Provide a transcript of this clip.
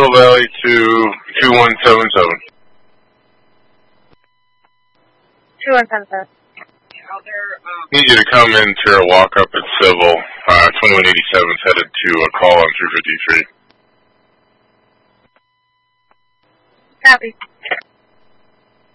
Little Valley to 2177. 2177. Need you to come into a walk up at Civil. 2187 is headed to a call on 353. Copy.